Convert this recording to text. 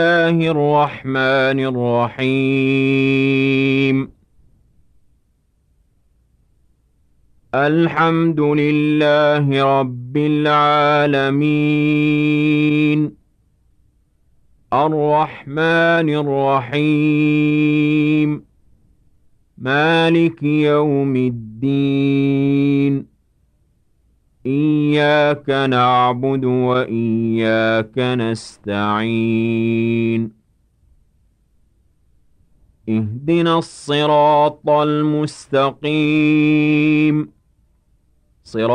الله الرحمن الرحيم. الحمد لله رب العالمين. الرحمن الرحيم. مالك يوم الدين. إياك نعبد وإياك نستعين. اهدنا الصراط المستقيم. صراط